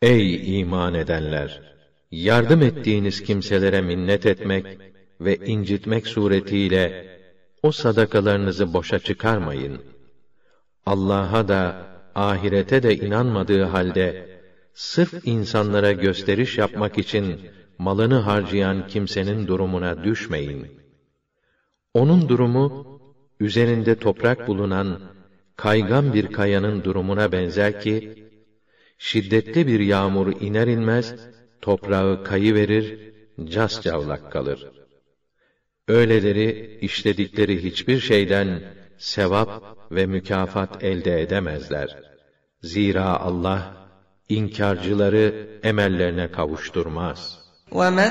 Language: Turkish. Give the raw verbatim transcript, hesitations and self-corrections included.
Ey iman edenler! Yardım ettiğiniz kimselere minnet etmek ve incitmek suretiyle o sadakalarınızı boşa çıkarmayın. Allah'a da ahirete de inanmadığı halde sırf insanlara gösteriş yapmak için malını harcayan kimsenin durumuna düşmeyin. Onun durumu üzerinde toprak bulunan kaygan bir kayanın durumuna benzer ki, şiddetli bir yağmur iner inmez toprağı kayıverir, cascavlak kalır. Öyleleri işledikleri hiçbir şeyden sevap ve mükafat elde edemezler. Zira Allah inkârcıları emellerine kavuşturmaz. وَمَثَلُ